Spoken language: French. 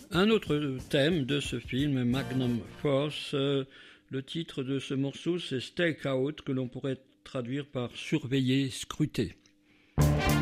Un autre thème de ce film, Magnum Force, le titre de ce morceau c'est Stake Out, que l'on pourrait traduire par surveiller, scruter.